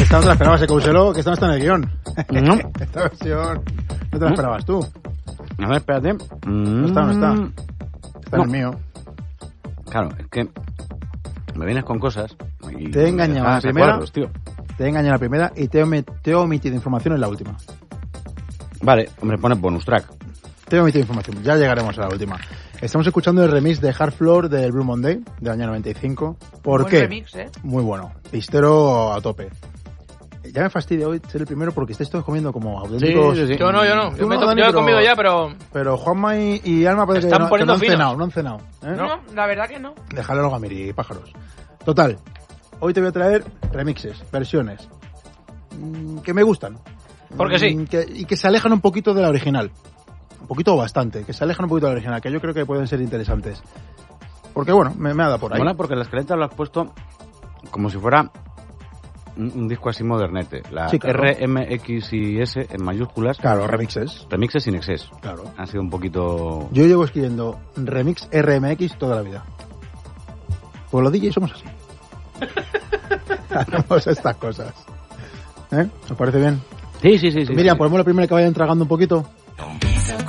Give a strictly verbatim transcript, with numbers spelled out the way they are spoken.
Esta no te la esperabas, Couselo, que esta no está en el guión. No. Esta versión no te la esperabas tú. A ver, espérate. No está, no está. Está No. en el mío. Claro, es que me vienes con cosas. Y Te he engañado me la dejas a primera. cuadros, tío. Te he engañado en la primera y te he, omi- te he omitido información en la última. Vale, hombre, pone bonus track. Te he omitido información. Ya llegaremos a la última. Estamos escuchando el remix de Hard Floor del Blue Monday del año noventa y cinco. ¿Por Buen qué? remix, ¿eh? Muy bueno. Pistero a tope. Ya me fastidia hoy ser el primero porque estáis todos comiendo como auténticos... Sí, sí, sí. Yo no, yo no. Tú Yo, me no, to- Dani, yo he pero- comido ya, pero... Pero Juanma y, y Alma parece que Están no, que poniendo no han finos. cenado, no han cenado. ¿eh? No, la verdad que no. Déjalo a Gamiri, pájaros. Total, hoy te voy a traer remixes, versiones, mm, que me gustan. Porque sí. Mm, que- y que se alejan un poquito de la original. Un poquito o bastante, que se alejan un poquito de la original, que yo creo que pueden ser interesantes. Porque bueno, me, me ha dado por ahí. Mola porque la escaleta lo has puesto como si fuera un, un disco así modernete. La Sí, claro. R, M, X y S en mayúsculas. Claro, remixes. Remixes sin exceso. Claro. Ha sido un poquito... Yo llevo escribiendo remix R M X toda la vida. Pues los D Js somos así. Hacemos estas cosas. ¿Eh? ¿Os parece bien? Sí, sí, sí. sí Miriam, sí. ponemos la primera que vayan tragando un poquito.